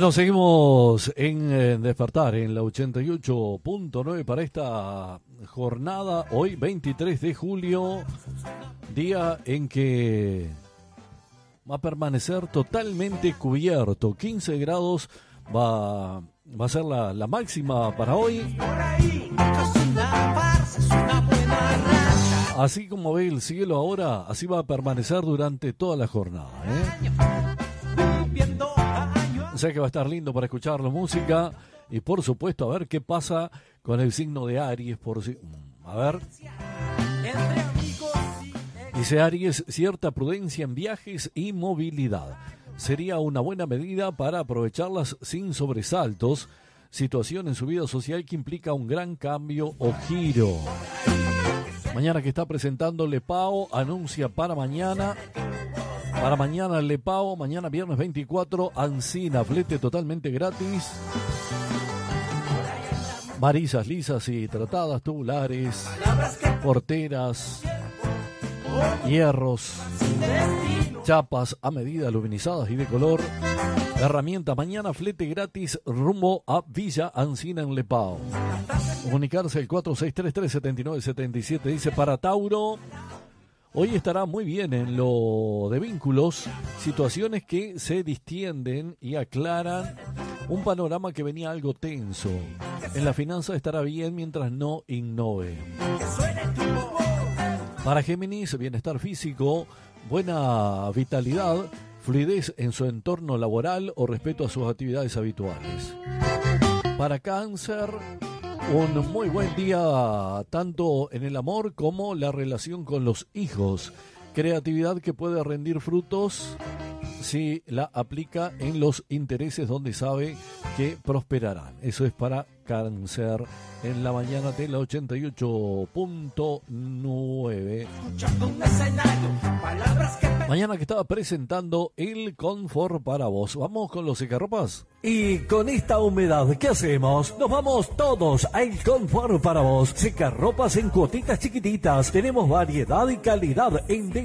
Bueno, seguimos en Despertar en la 88.9 para esta jornada, hoy 23 de julio, día en que va a permanecer totalmente cubierto, 15 grados va a ser la máxima para hoy. Así como ve el cielo ahora, así va a permanecer durante toda la jornada, O sea que va a estar lindo para escuchar la música y por supuesto a ver qué pasa con el signo de Aries. A ver. Dice Aries, cierta prudencia en viajes y movilidad. Sería una buena medida para aprovecharlas sin sobresaltos. Situación en su vida social que implica un gran cambio o giro. Mañana que está presentando Lepao, anuncia para mañana Lepao, mañana viernes 24, Ancina, flete totalmente gratis. Varillas lisas y tratadas, tubulares, porteras, hierros, chapas a medida, luminizadas y de color. Herramienta mañana, flete gratis rumbo a Villa Ancina en Lepao. Comunicarse el 4633-7977. Dice para Tauro, hoy estará muy bien en lo de vínculos, situaciones que se distienden y aclaran un panorama que venía algo tenso. En la finanza estará bien mientras no innove. Para Géminis, bienestar físico, buena vitalidad, fluidez en su entorno laboral o respeto a sus actividades habituales. Para Cáncer, un muy buen día tanto en el amor como la relación con los hijos. Creatividad que puede rendir frutos si la aplica en los intereses donde sabe que prosperarán. Eso es para Cáncer en la mañana de la 88.9. Mañana que estaba presentando el confort para vos. Vamos con los secarropas. Y con esta humedad, ¿qué hacemos? Nos vamos todos a El Confort para vos. Secarropas en cuotitas chiquititas. Tenemos variedad y calidad en